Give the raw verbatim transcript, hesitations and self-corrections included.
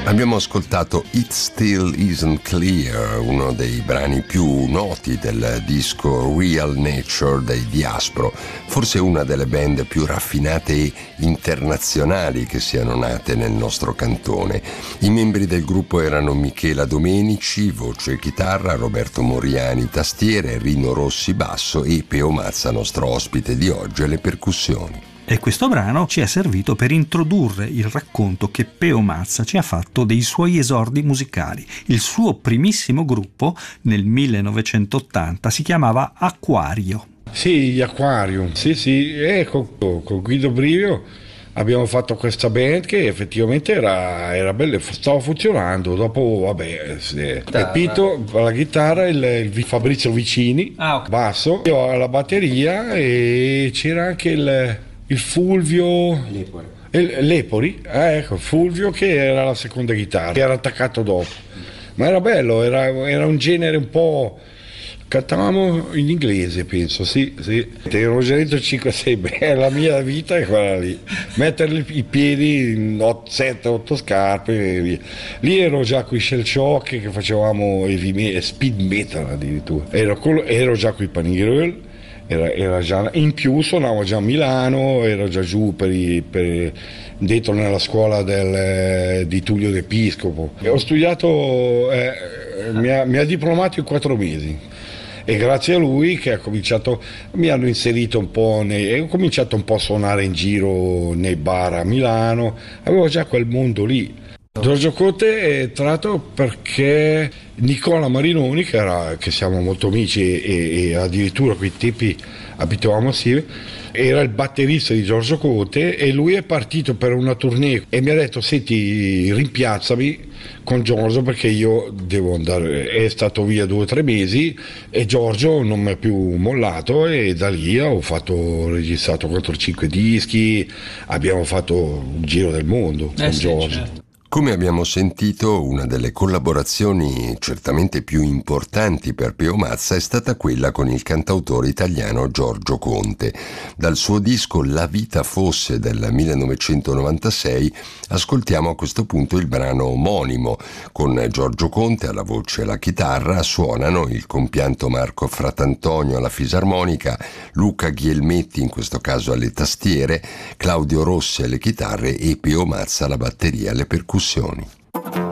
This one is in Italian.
Abbiamo ascoltato It Still Isn't Clear, uno dei brani più noti del disco Real Nature dei Diaspro, forse una delle band più raffinate e internazionali che siano nate nel nostro cantone. I membri del gruppo erano Michela Domenici, voce e chitarra, Roberto Moriani, tastiere, Rino Rossi, basso e Peo Mazza, nostro ospite di oggi, alle percussioni. E questo brano ci è servito per introdurre il racconto che Peo Mazza ci ha fatto dei suoi esordi musicali. Il suo primissimo gruppo nel millenovecentottanta si chiamava Acquario. Sì, gli Acquarium, sì sì, e con, con Guido Brivio abbiamo fatto questa band che effettivamente era, era bella, stava funzionando. Dopo, vabbè, se, Pepito alla chitarra, il, il Fabrizio Vicini, ah, okay. basso, io alla batteria e c'era anche il... il Fulvio Lepori, il, Lepori eh, ecco, Fulvio che era la seconda chitarra, che era attaccato dopo, ma era bello, era, era un genere un po', cantavamo in inglese, penso, sì, sì. Ero già dentro cinque sei, beh, la mia vita è quella lì, mettere i piedi in sette otto scarpe e via. Lì ero già con i Shell Shock che facevamo heavy metal, speed metal addirittura, ero, ero già con i Panigrel. Era, era già, in più suonavo già a Milano, ero già giù per, i, per dentro nella scuola del, di Tullio d'Episcopo. Ho studiato, eh, mi, ha, mi ha diplomato in quattro mesi e grazie a lui che ha cominciato, mi hanno inserito un po', nei, ho cominciato un po' a suonare in giro nei bar a Milano, avevo già quel mondo lì. Giorgio Conte è tratto perché Nicola Marinoni, che, era, che siamo molto amici e, e addirittura a quei tempi abitavamo assieme, era il batterista di Giorgio Conte e lui è partito per una tournée e mi ha detto: senti, rimpiazzami con Giorgio perché io devo andare. È stato via due o tre mesi e Giorgio non mi ha più mollato e da lì ho fatto, ho registrato quattro cinque dischi, abbiamo fatto un giro del mondo eh con sì, Giorgio. Certo. Come abbiamo sentito, una delle collaborazioni certamente più importanti per Peo Mazza è stata quella con il cantautore italiano Giorgio Conte. Dal suo disco La vita fosse del millenovecentonovantasei ascoltiamo a questo punto il brano omonimo. Con Giorgio Conte alla voce e alla chitarra suonano il compianto Marco Fratantonio alla fisarmonica, Luca Ghielmetti in questo caso alle tastiere, Claudio Rossi alle chitarre e Peo Mazza alla batteria e alle percussioni.